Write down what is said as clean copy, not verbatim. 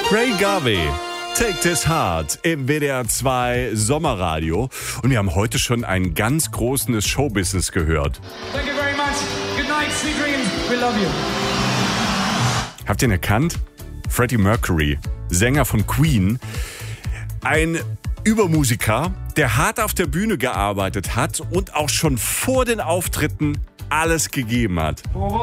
Ray Garvey, Take This Heart im WDR 2 Sommerradio. Und wir haben heute schon einen ganz großen des Showbusiness gehört. Thank you very much. Good night, sweet dreams. We love you. Habt ihr ihn erkannt? Freddie Mercury, Sänger von Queen. Ein Übermusiker, der hart auf der Bühne gearbeitet hat und auch schon vor den Auftritten alles gegeben hat.